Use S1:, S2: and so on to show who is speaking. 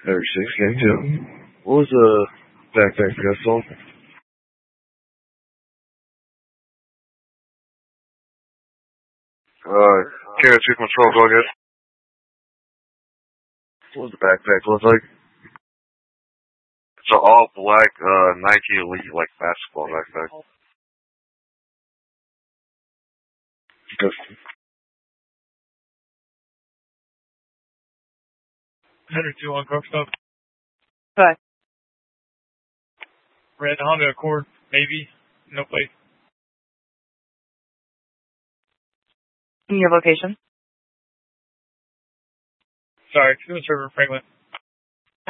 S1: 36, gang 2. What was the backpack you guys sold? Carrier 2 Control, go ahead. What was the backpack look like? It's an all black Nike Elite like basketball backpack. Good.
S2: Henry 2 on Coke Stop.
S3: Hi.
S2: Red Honda Accord, maybe. No plate.
S3: Your location?
S2: Sorry, Cuban Server, Franklin.